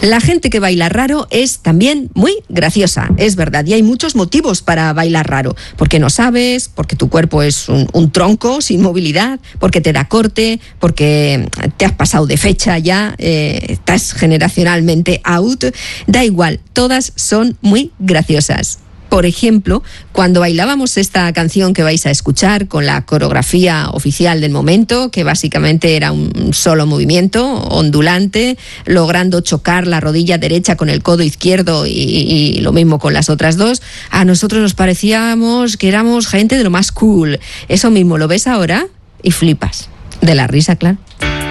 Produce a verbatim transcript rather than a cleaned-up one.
La gente que baila raro es también muy graciosa, es verdad, y hay muchos motivos para bailar raro, porque no sabes, porque tu cuerpo es un, un tronco sin movilidad, porque te da corte, porque te has pasado de fecha ya, eh, estás generacionalmente out, da igual, todas son muy graciosas. Por ejemplo, cuando bailábamos esta canción que vais a escuchar con la coreografía oficial del momento, que básicamente era un solo movimiento ondulante, logrando chocar la rodilla derecha con el codo izquierdo y, y lo mismo con las otras dos, a nosotros nos parecíamos que éramos gente de lo más cool. Eso mismo lo ves ahora y flipas. De la risa, claro.